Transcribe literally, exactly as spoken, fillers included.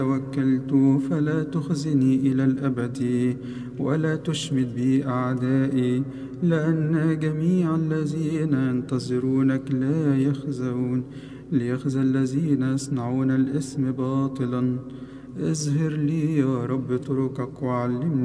توكلت فلا تخزني إلى الأبد، ولا تشمت بي أعدائي، لأن جميع الذين ينتظرونك لا يخزون، ليخزى الذين يصنعون الإثم باطلا. اظهر لي يا رب طرقك وعلمني